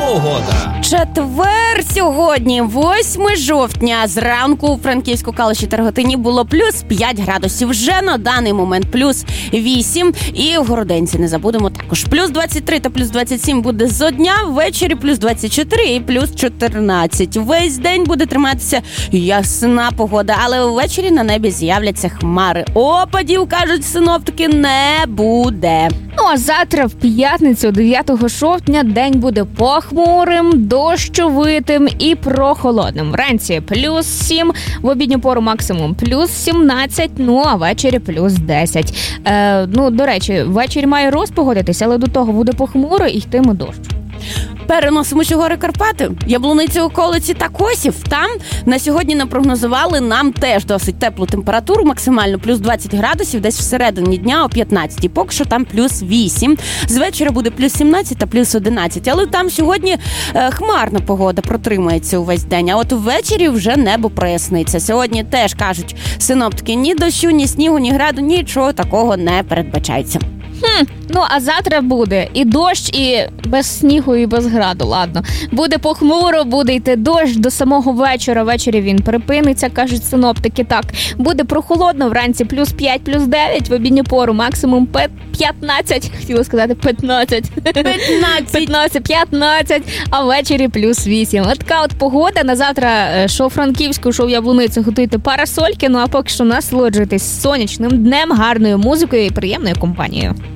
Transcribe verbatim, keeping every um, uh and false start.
погода. Четвер сьогодні, восьме жовтня. Зранку у Франківську, Калуші та Рогатині було плюс п'ять градусів. Вже на даний момент плюс вісім. І в Городенці, не забудемо, також плюс двадцять три та плюс двадцять сім буде зо дня. Ввечері плюс двадцять чотири і плюс чотирнадцять. Весь день буде триматися ясна погода, але ввечері на небі з'являться хмари. Опадів, кажуть синоптики, не буде. Ну, а завтра, в п'ятницю, дев'ятого жовтня, день буде похмурим, дощовитим і прохолодним. Вранці плюс сім, в обідню пору максимум плюс сімнадцять, ну, а ввечері плюс десять. Е, ну, до речі, ввечері має розпогодитись, але до того буде похмуро і йтиме дощ. Переносимося у гори Карпати, Яблуниця, околиці та Косів. Там на сьогодні напрогнозували нам теж досить теплу температуру, максимально плюс двадцять градусів, десь всередині дня о п'ятнадцятій. Поки що там плюс вісім. З вечора буде плюс сімнадцять та плюс одинадцять. Але там сьогодні е, хмарна погода протримається увесь день. А от ввечері вже небо проясниться. Сьогодні теж, кажуть синоптики, ні дощу, ні снігу, ні граду, нічого такого не передбачається. Хм, ну а завтра буде і дощ, і без снігу, і без граду, ладно. Буде похмуро, буде йти дощ до самого вечора. Ввечері він припиниться, кажуть синоптики, так. Буде прохолодно, вранці плюс п'ять, плюс дев'ять, в обідню пору максимум п'ятнадцять, хотіла сказати п'ятнадцять. п'ятнадцять, п'ятнадцять, а ввечері плюс вісім. От така от погода. На завтра шо Франківську, шо в Яблуницю готуйте парасольки, ну а поки що насолоджуйтесь сонячним днем, гарною музикою і приємною компанією.